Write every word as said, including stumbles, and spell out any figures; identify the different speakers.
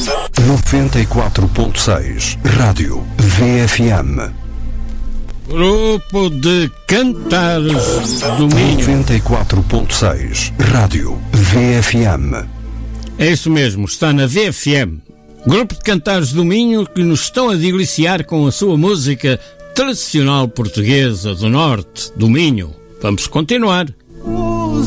Speaker 1: noventa e quatro ponto seis Rádio V F M.
Speaker 2: Grupo de Cantares do Minho.
Speaker 1: noventa e quatro ponto seis Rádio V F M.
Speaker 2: É isso mesmo, está na V F M. Grupo de Cantares do Minho que nos estão a deliciar com a sua música tradicional portuguesa do Norte, do Minho. Vamos continuar.